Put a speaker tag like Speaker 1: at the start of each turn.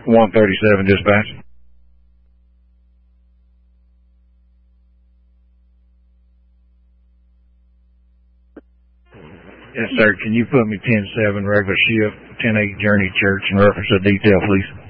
Speaker 1: 137 dispatch. Yes, sir. Can you put me 10-7 regular shift, 10-8 Journey Church in reference to detail, please?